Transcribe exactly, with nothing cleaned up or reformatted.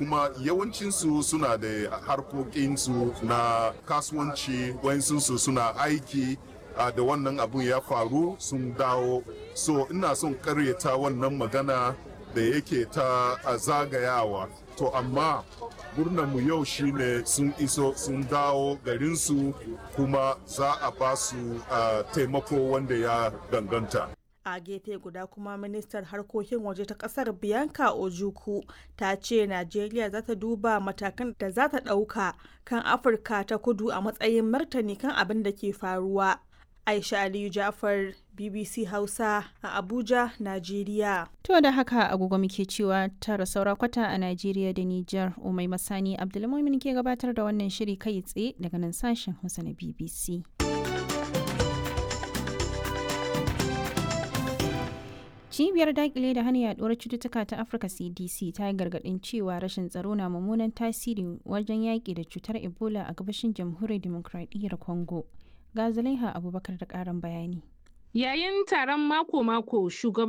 kuma yawancinsu suna da harkokinsu na kasuwanci, wayansu suna aiki uh, da wannan abun ya faru sun dawo. So ina son karyata wannan magana da yake ta uh, zagayawa. To amma mu yau shine sun iso sun dawo garinsu kuma za a ba su uh, taimako wanda ya danganta. A gefe guda kuma ministar harkokin waje ta kasar Bianca Ojukwu ta ce Najeriya za ta duba matakan da za ta ɗauka kan Afirka ta kudu a matsayin martani kan abin da ke faruwa. Aisha Aliyu Jafar, B B C Hausa a Abuja, Najeriya. To da haka agogo muke cewa tara saura kwata a Najeriya da Nijar. Umai Masani Abdulmumin ke gabatar da wannan shiri kai tsaye daga nan sashen Hausa na B B C. Cibiyar dakile da hana yaduwar cututtuka ta Afirka C D C ta yi gargadin cewa rashin tsaro na mummunan tasiri wajen yaƙi da cutar Ebola a gabashin Jamhuriyar Dimokuraɗiyyar Congo. Ga Zulaiha Abubakar da ƙarin bayani. Yayin taron mako-mako, shugaban